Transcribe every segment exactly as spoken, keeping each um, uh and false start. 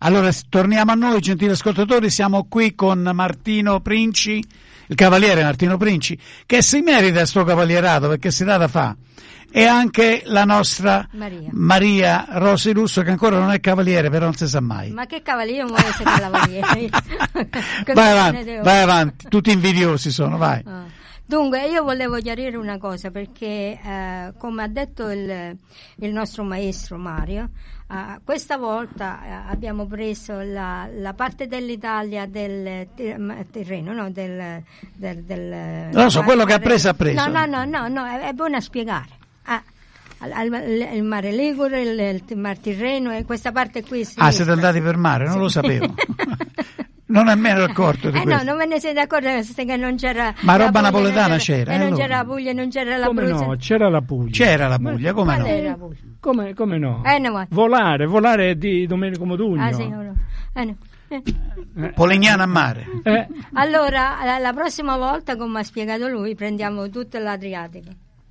Allora, torniamo a noi, gentili ascoltatori, siamo qui con Martino Princi, il cavaliere Martino Princi, che si merita sto cavalierato perché si dà da fa, e anche la nostra Maria, Maria Rosi Russo, che ancora non è cavaliere, però non si sa mai. Ma che cavaliere, vuole essere cavaliere? Vai avanti, vai avanti, tutti invidiosi sono, vai. Ah. Dunque, io volevo chiarire una cosa, perché eh, come ha detto il, il nostro maestro Mario, eh, questa volta eh, abbiamo preso la, la parte dell'Italia del terreno, no? Del, del, del non so, quello che ha preso ha preso. No, no, no, no, no è, è buono a spiegare. Ah, il, il mare Ligure, il, il mar Tirreno e questa parte qui. Ah, siete andati per mare? Non sì. Lo sapevo. Non è meno accorto di eh questo. no, non me ne siete accorto che non c'era. Ma roba Puglia, napoletana non c'era. E eh, non allora. c'era la Puglia, non c'era la come Puglia. No, c'era la Puglia. C'era la Puglia, come no? Era la Puglia? Come, come no? Eh, no? Volare, volare è di Domenico Modugno. Ah, sì, no. Eh, no. Eh. Polignano a mare. Eh. Allora, la, la prossima volta, come ha spiegato lui, prendiamo tutto l'Adriatico.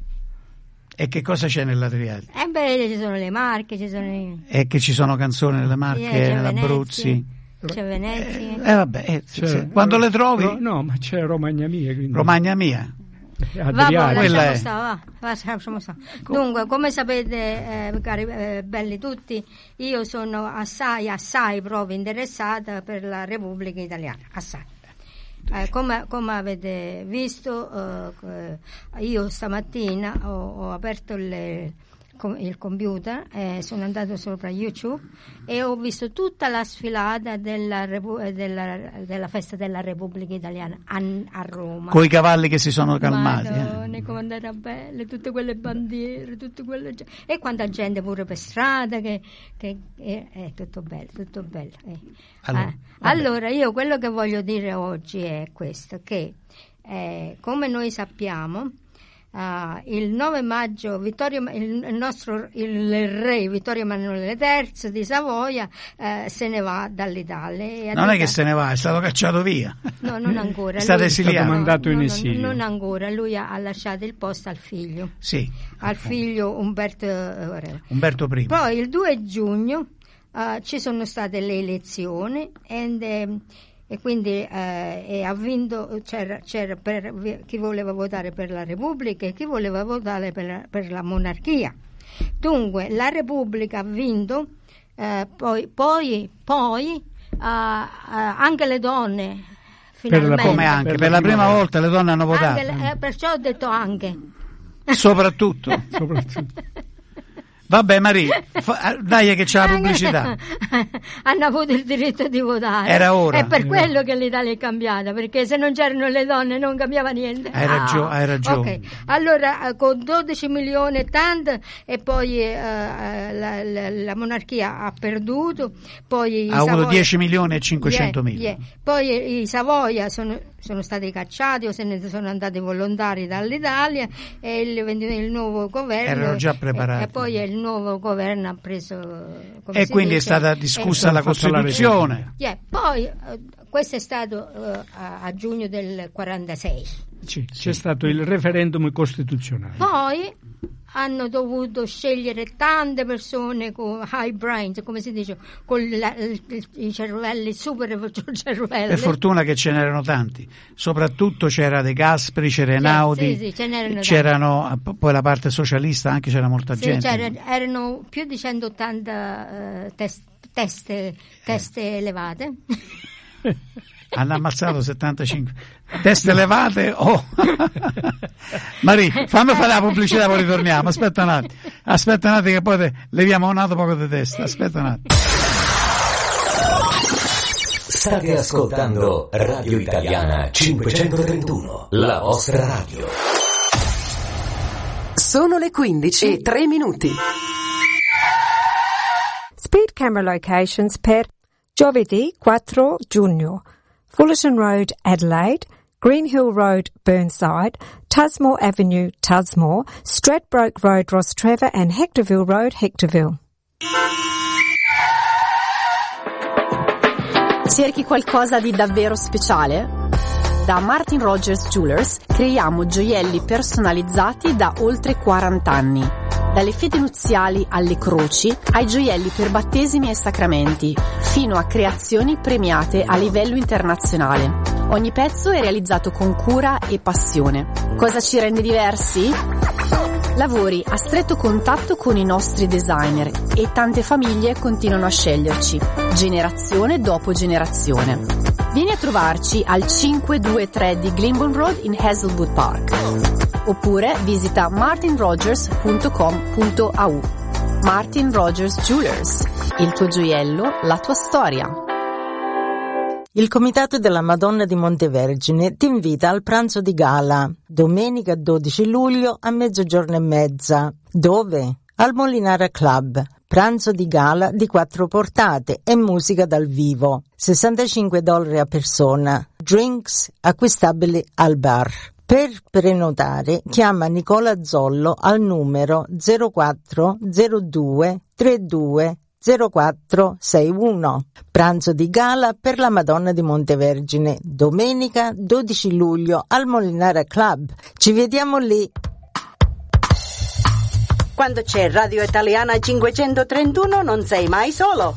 E che cosa c'è nell'Adriatico? Eh beh, ci sono le Marche, ci sono i... E che ci sono canzoni nelle Marche, eh, nell'Abruzzi. C'è Venezia. Eh, eh vabbè, eh, se, quando le trovi? Ro, no, ma c'è Romagna Mia. Quindi. Romagna Mia. Va, quella è. Stare, va. Stare. Dunque, come sapete, eh, cari eh, belli tutti, io sono assai, assai proprio interessata per la Repubblica Italiana, assai. Eh, come, come avete visto, eh, io stamattina ho, ho aperto le, il computer, eh, sono andato sopra YouTube e ho visto tutta la sfilata della, della, della festa della Repubblica Italiana a, a Roma. Con i cavalli che si sono calmati. Madonna, eh. come era belle, tutte quelle bandiere, tutte quelle, e quanta gente pure per strada, che, che è, è tutto bello, tutto bello. Eh. Allora, ah, allora, io quello che voglio dire oggi è questo, che eh, come noi sappiamo, Uh, il nove maggio Vittorio, il, il nostro il re Vittorio Emanuele terzo di Savoia uh, se ne va dall'Italia. Non è che se ne va, è stato cacciato via. No, non ancora. È stato lui, esiliato. È stato mandato no, in no, esilio. Non ancora, lui ha, ha lasciato il posto al figlio. Sì. Al figlio Umberto uh, Umberto I. Poi il due giugno uh, ci sono state le elezioni and, um, e quindi eh, e ha vinto, c'era, c'era per chi voleva votare per la Repubblica e chi voleva votare per la, per la monarchia. Dunque la Repubblica ha vinto, eh, poi, poi, poi uh, uh, anche le donne finalmente. Per la, come anche, per, per la prima volta, volta le donne hanno votato. Anche, eh, perciò ho detto anche. Soprattutto. Soprattutto. Vabbè Maria, fa, dai che c'è la pubblicità. Hanno avuto il diritto di votare. Era ora. È per quello che l'Italia è cambiata, perché se non c'erano le donne non cambiava niente. Hai ragione, ah, hai ragione. Okay. Allora con dodici milioni e tanto e poi eh, la, la, la monarchia ha perduto, poi ha avuto dieci milioni e cinquecentomila. Yeah, yeah. Poi i Savoia sono, sono stati cacciati o se ne sono andati volontari dall'Italia e il, il nuovo governo erano già preparati. E, e poi il nuovo governo ha preso come e si quindi dice, è stata discussa è, la Costituzione. Yeah, poi uh, questo è stato uh, a, a giugno del quarantasei. Sì, c'è stato il referendum costituzionale. Poi hanno dovuto scegliere tante persone con high brains, come si dice, con la, il, i cervelli, super cervelli. Per fortuna che ce n'erano tanti, soprattutto c'era De Gasperi, c'era Einaudi, sì, sì, ce n'erano c'erano tanti. Poi la parte socialista anche c'era molta sì, gente. C'era, erano più di centottanta uh, test, teste, teste eh. elevate. Hanno ammazzato settantacinque teste elevate. Oh. Maria, fammi fare la pubblicità, poi ritorniamo. Aspetta un attimo, aspetta un attimo che poi te leviamo un altro poco di testa. Aspetta un attimo. State ascoltando Radio Italiana cinquecentotrentuno, la vostra radio. Sono le quindici e tre minuti. Speed camera locations per giovedì quattro giugno. Fullerton Road, Adelaide, Green Hill Road, Burnside, Tusmore Avenue, Tusmore, Stradbroke Road, Rostrevor and Hectorville Road, Hectorville. Cerchi qualcosa di davvero speciale? Da Martin Rogers Jewelers creiamo gioielli personalizzati da oltre quaranta anni. Dalle fedi nuziali alle croci, ai gioielli per battesimi e sacramenti, fino a creazioni premiate a livello internazionale. Ogni pezzo è realizzato con cura e passione. Cosa ci rende diversi? Lavori a stretto contatto con i nostri designer e tante famiglie continuano a sceglierci, generazione dopo generazione. Vieni a trovarci al cinquecentoventitré di Glenbourne Road in Hazelwood Park. Oppure visita martin rogers punto com punto a u. Martin Rogers Jewelers, il tuo gioiello, la tua storia. Il Comitato della Madonna di Montevergine ti invita al pranzo di gala, domenica dodici luglio a mezzogiorno e mezza. Dove? Al Molinara Club. Pranzo di gala di quattro portate e musica dal vivo. sessantacinque dollari a persona. Drinks acquistabili al bar. Per prenotare chiama Nicola Zollo al numero zero quattro zero due trentadue zero quattro sessantuno. Pranzo di gala per la Madonna di Montevergine, domenica dodici luglio al Molinara Club. Ci vediamo lì. Quando c'è Radio Italiana cinquecentotrentuno non sei mai solo.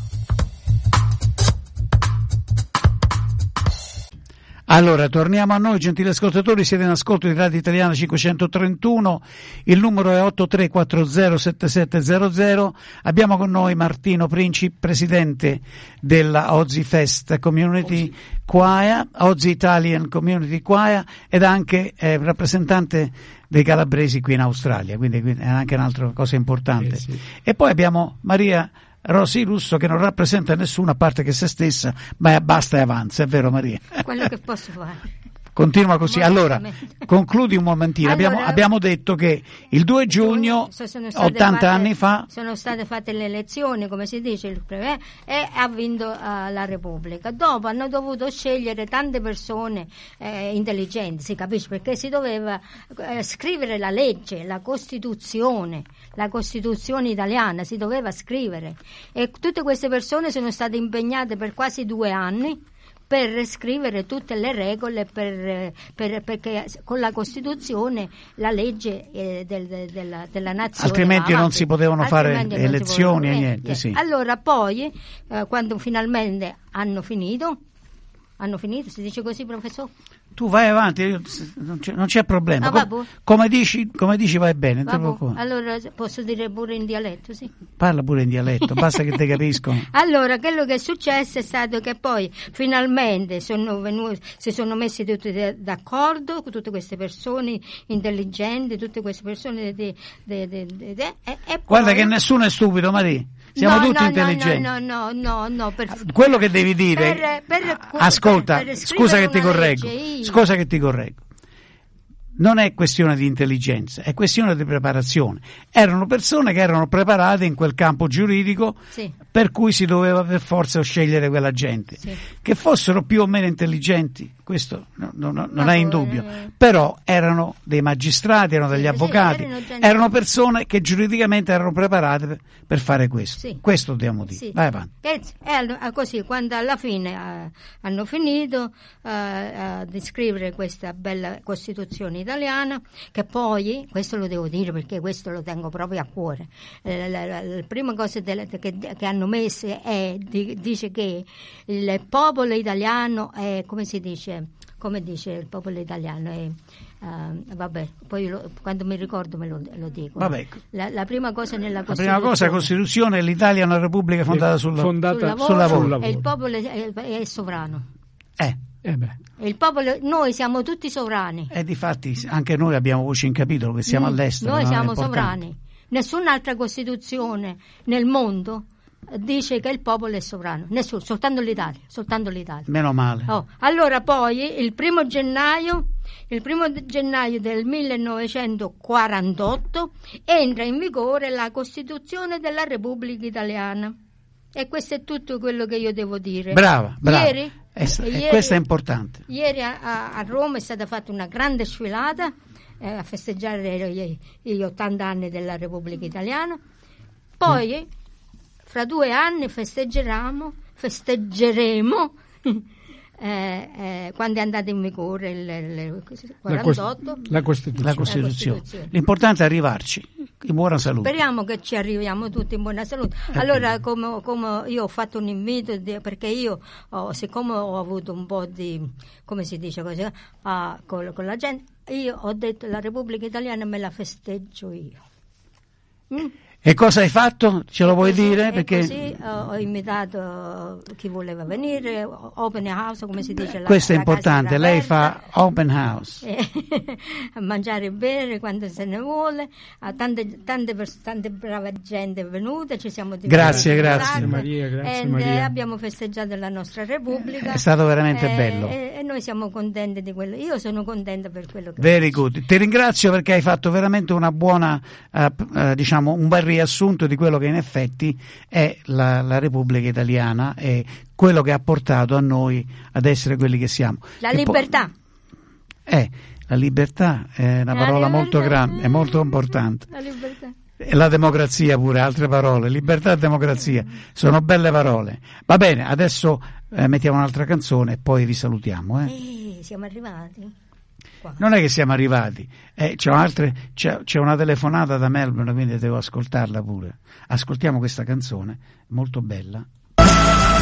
Allora, torniamo a noi, gentili ascoltatori, siete in ascolto di Radio Italiana cinquecentotrentuno, il numero è otto tre quattro zero sette sette zero zero, abbiamo con noi Martino Princi, presidente della Ozzy Fest Community Choir, Ozzy Italian Community Choir, ed anche eh, rappresentante dei calabresi qui in Australia, quindi, quindi è anche un'altra cosa importante. Eh sì. E poi abbiamo Maria Rosy Russo, che non rappresenta nessuno a parte che se stessa, ma basta e avanza, è vero Maria? Quello che posso fare. Continua così. Allora, concludi un momentino. Allora, abbiamo, abbiamo detto che il due giugno, ottanta fatte, anni fa, sono state fatte le elezioni, come si dice, il pre, e ha vinto uh, la Repubblica. Dopo hanno dovuto scegliere tante persone eh, intelligenti, si capisce, perché si doveva eh, scrivere la legge, la Costituzione, la Costituzione italiana, si doveva scrivere. E tutte queste persone sono state impegnate per quasi due anni per scrivere tutte le regole, per, per, perché con la Costituzione la legge eh, del, del, della, della nazione, altrimenti non si potevano fare elezioni e niente. Eh, sì. Allora poi, eh, quando finalmente hanno finito, hanno finito, si dice così, professore? Tu vai avanti, io, non, c'è, non c'è problema. Ah, come, come, dici, come dici vai bene. Allora posso dire pure in dialetto, sì. Parla pure in dialetto, basta che te capiscono. Allora, quello che è successo è stato che poi finalmente sono venuti, si sono messi tutti d'accordo, tutte queste persone intelligenti, tutte queste persone di, di, di, di, di, e, e poi... Guarda che nessuno è stupido, Maria. Siamo no, tutti no, intelligenti. No, no, no, no, no, per... Quello che devi dire, per, per, ascolta, per, per scusa che ti correggo, legge, scusa che ti correggo. Non è questione di intelligenza, è questione di preparazione. Erano persone che erano preparate in quel campo giuridico, sì, per cui si doveva per forza scegliere quella gente. Sì. Che fossero più o meno intelligenti, questo no, no, no, non no, è in dubbio, eh, però erano dei magistrati, erano degli sì, avvocati, sì, erano, gente... erano persone che giuridicamente erano preparate per, per fare questo. Sì. Questo dobbiamo dire. Sì. Vai avanti. E, e così, quando alla fine eh, hanno finito eh, eh, di scrivere questa bella Costituzione italiana, che poi, questo lo devo dire perché questo lo tengo proprio a cuore, eh, la, la, la prima cosa delle, che, che hanno messo è, di, dice che il popolo italiano è, come si dice, come dice il popolo italiano è, uh, vabbè, poi lo, quando mi ricordo me lo, lo dico. Vabbè. La, la prima cosa nella La Costituzione, prima cosa, la Costituzione, l'Italia è una repubblica fondata sul, fondata sul lavoro, sul lavoro. sul lavoro. E il popolo è, è, è sovrano. Eh. Eh beh. E il popolo, noi siamo tutti sovrani. E difatti anche noi abbiamo voce in capitolo, che siamo Mm, all'estero. Noi no? siamo È importante. sovrani. Nessun'altra Costituzione nel mondo dice che il popolo è sovrano. Nessuno, soltanto l'Italia, soltanto l'Italia. Meno male. Oh, allora poi il primo gennaio, il primo gennaio del millenovecentoquarantotto entra in vigore la Costituzione della Repubblica Italiana. E questo è tutto quello che io devo dire. Brava, brava. Ieri, E, e ieri, questo è importante. Ieri a, a Roma è stata fatta una grande sfilata eh, a festeggiare gli, gli ottanta anni della Repubblica Italiana. Poi, mm. fra due anni festeggeremo, festeggeremo eh, eh, quando è andato in vigore il, il La, quarantotto. cost- la Costituzione. La Costituzione. La Costituzione. L'importante è arrivarci in buona salute. Speriamo che ci arriviamo tutti in buona salute. Allora, come, come io ho fatto un invito, di, perché io, oh, siccome ho avuto un po' di, come si dice così, ah, con, con la gente, io ho detto la Repubblica Italiana me la festeggio io. Mm? E cosa hai fatto? Ce lo E vuoi così- dire? e Perché così uh, ho invitato chi voleva venire, open house, come si dice. la- questo è la casa importante, era lei aperta. fa open house. Eh, a mangiare e bere quando se ne vuole, a tante, tante, pers- tante brave gente è venuta, ci siamo Grazie, divertiti grazie. un sacco, Maria, grazie, e Maria. eh, abbiamo festeggiato la nostra Repubblica. È stato veramente Eh, bello. E, e noi siamo contenti di quello. Io sono contenta per quello che Very good. Ti ringrazio perché hai fatto veramente una buona, eh, p- eh, diciamo, un bel riassunto di quello che in effetti è la, la Repubblica Italiana e quello che ha portato a noi ad essere quelli che siamo. La Che po- libertà. Eh, la libertà è una La parola molto libertà. grande, è molto importante. La libertà. E la democrazia pure, altre parole, libertà e democrazia, sono belle parole. Va bene, adesso eh, mettiamo un'altra canzone e poi vi salutiamo. Eh. Eh, siamo arrivati. Qua. Non è che siamo arrivati, eh, c'è, altre, c'è, c'è una telefonata da Melbourne, quindi devo ascoltarla pure. Ascoltiamo questa canzone, molto bella.